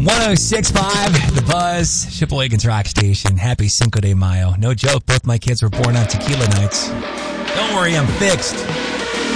106.5, The Buzz, Shipawaygan's Rock Station. Happy Cinco de Mayo. No joke, both my kids were born on tequila nights. Don't worry, I'm fixed.